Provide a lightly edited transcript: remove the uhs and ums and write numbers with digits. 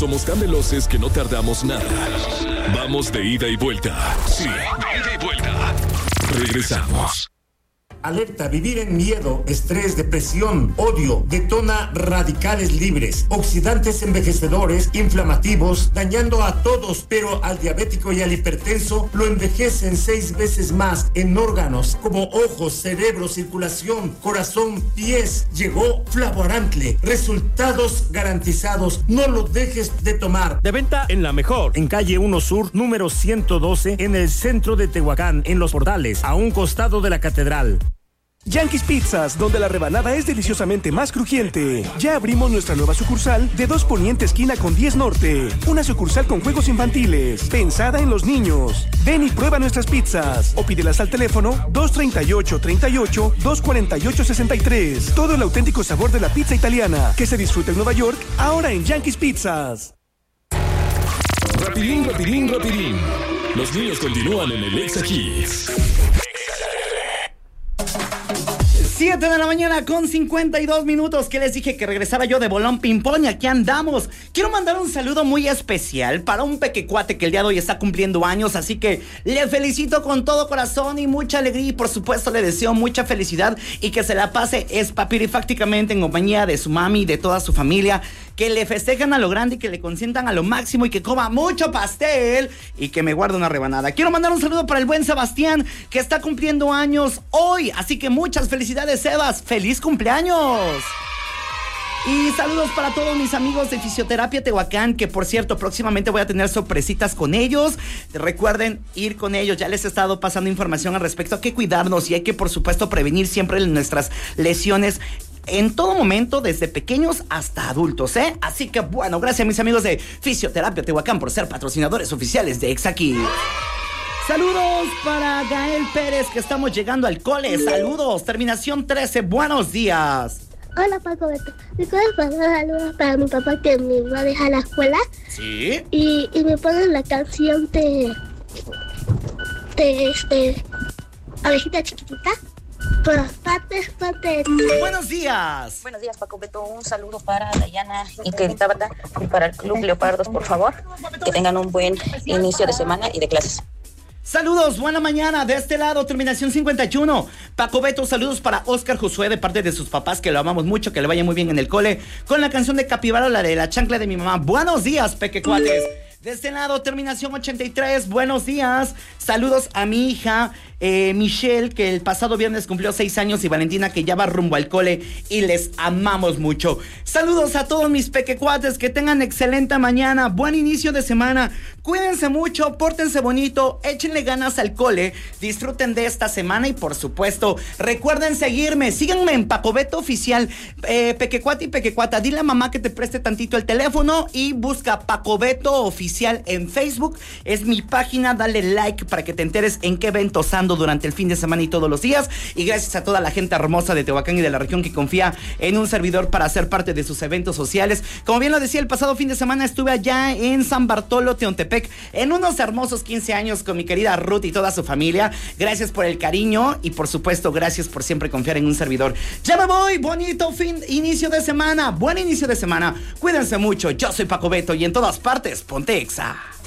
Somos tan veloces que no tardamos nada. Vamos de ida y vuelta. Sí, de ida y vuelta. Regresamos. Alerta, vivir en miedo, estrés, depresión, odio, detona radicales libres, oxidantes envejecedores, inflamativos, dañando a todos, pero al diabético y al hipertenso lo envejecen 6 veces más en órganos como ojos, cerebro, circulación, corazón, pies. Llegó Flavoarantle, resultados garantizados, no lo dejes de tomar. De venta en La Mejor, en calle 1 Sur, número 112, en el centro de Tehuacán, en Los Portales, a un costado de la catedral. Yankees Pizzas, donde la rebanada es deliciosamente más crujiente. Ya abrimos nuestra nueva sucursal de 2 Poniente esquina con 10 Norte. Una sucursal con juegos infantiles, pensada en los niños. Ven y prueba nuestras pizzas o pídelas al teléfono 238-248-63. Todo el auténtico sabor de la pizza italiana que se disfruta en Nueva York, ahora en Yankees Pizzas. Rapidín, rapidín, rapidín. Los niños continúan en el Exa Kids. 7 de la mañana con 52 minutos. Que les dije que regresara yo de bolón ping-pong y aquí andamos. Quiero mandar un saludo muy especial para un pequecuate que el día de hoy está cumpliendo años, así que le felicito con todo corazón y mucha alegría y por supuesto le deseo mucha felicidad y que se la pase espapirifácticamente en compañía de su mami y de toda su familia, que le festejan a lo grande y que le consientan a lo máximo y que coma mucho pastel y que me guarde una rebanada. Quiero mandar un saludo para el buen Sebastián que está cumpliendo años hoy, así que muchas felicidades, Sebas, feliz cumpleaños. Y saludos para todos mis amigos de Fisioterapia Tehuacán, que por cierto próximamente voy a tener sorpresitas con ellos. Recuerden ir con ellos, ya les he estado pasando información al respecto. Hay que cuidarnos y hay que por supuesto prevenir siempre nuestras lesiones en todo momento, desde pequeños hasta adultos, ¿eh? Así que bueno, gracias a mis amigos de Fisioterapia Tehuacán por ser patrocinadores oficiales de Exa Kids. Saludos para Gael Pérez, que estamos llegando al cole. Saludos, terminación 13, buenos días. Hola, Paco Beto. ¿Me puedes mandar saludos para mi papá que me va a dejar a la escuela? Sí. Y me ponen la canción de Abejita Chiquitita. Por las partes. Buenos días. Buenos días, Paco Beto. Un saludo para Dayana y Tabata y para el Club Leopardos, por favor. Que tengan un buen inicio de semana y de clases. Saludos, buena mañana, de este lado, terminación 51. Paco Beto, saludos para Oscar Josué de parte de sus papás, que lo amamos mucho, que le vaya muy bien en el cole, con la canción de Capibara, la de la chancla de mi mamá. Buenos días, pequecuates. De este lado, terminación 83, buenos días. Saludos a mi hija, Michelle, que el pasado viernes cumplió 6 años, y Valentina, que ya va rumbo al cole, y les amamos mucho. Saludos a todos mis pequecuates, que tengan excelente mañana, buen inicio de semana. Cuídense mucho, pórtense bonito, échenle ganas al cole, disfruten de esta semana y por supuesto, recuerden seguirme, síganme en Paco Beto Oficial, pequecuate y pequecuata, dile a mamá que te preste tantito el teléfono y busca Paco Beto Oficial en Facebook, es mi página, dale like para que te enteres en qué eventos ando durante el fin de semana y todos los días, y gracias a toda la gente hermosa de Tehuacán y de la región que confía en un servidor para ser parte de sus eventos sociales. Como bien lo decía, el pasado fin de semana estuve allá en San Bartolo, Teontepec, en unos hermosos 15 años con mi querida Ruth y toda su familia. Gracias por el cariño y por supuesto gracias por siempre confiar en un servidor. Ya me voy, bonito inicio de semana, buen inicio de semana, cuídense mucho, yo soy Paco Beto y en todas partes ponte Exa.